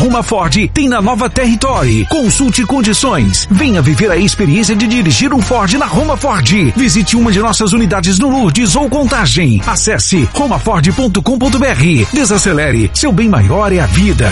Roma Ford tem na nova Territory. Consulte condições. Venha viver a experiência de dirigir um Ford na Roma Ford. Visite uma de nossas unidades no Lourdes ou Contagem. Acesse romaford.com.br. Desacelere. Seu bem maior é a vida.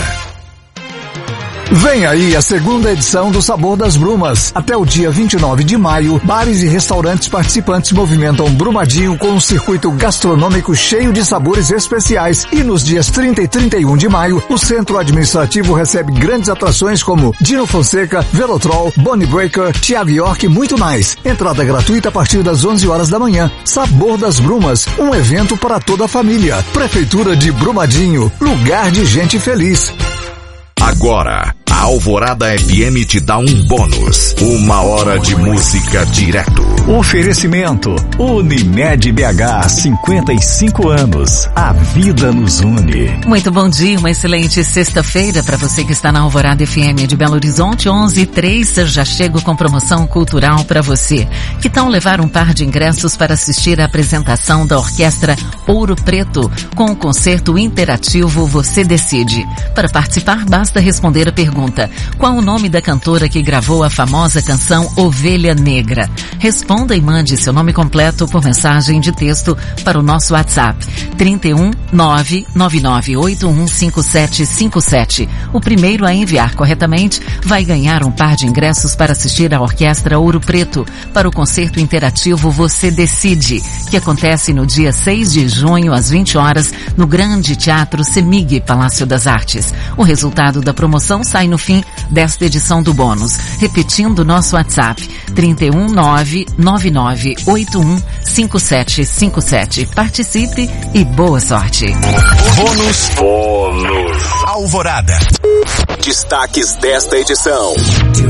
Vem aí a segunda edição do Sabor das Brumas. Até o dia 29 de maio, bares e restaurantes participantes movimentam Brumadinho com um circuito gastronômico cheio de sabores especiais. E nos dias 30 e 31 de maio, o centro administrativo recebe grandes atrações como Dino Fonseca, Velotrol, Bonnie Breaker, Thiago York e muito mais. Entrada gratuita a partir das 11 horas da manhã. Sabor das Brumas, um evento para toda a família. Prefeitura de Brumadinho, lugar de gente feliz. Agora, a Alvorada FM te dá um bônus. 1 hora de música direto. Oferecimento Unimed BH, 55 anos. A vida nos une. Muito bom dia, uma excelente sexta-feira para você que está na Alvorada FM de Belo Horizonte, 11h03. Já chego com promoção cultural para você. Que tal levar um par de ingressos para assistir à apresentação da Orquestra Ouro Preto com o concerto interativo Você Decide? Para participar, basta responder a pergunta: qual o nome da cantora que gravou a famosa canção Ovelha Negra? Responda e mande seu nome completo por mensagem de texto para o nosso WhatsApp 31 999815757. O primeiro a enviar corretamente vai ganhar um par de ingressos para assistir à Orquestra Ouro Preto para o concerto interativo Você Decide, que acontece no dia 6 de junho às 20 horas no Grande Teatro Semig, Palácio das Artes. O resultado da promoção sai no fim desta edição do bônus. Repetindo nosso WhatsApp 31 999815757. Participe e boa sorte. Bônus Alvorada. Destaques desta edição.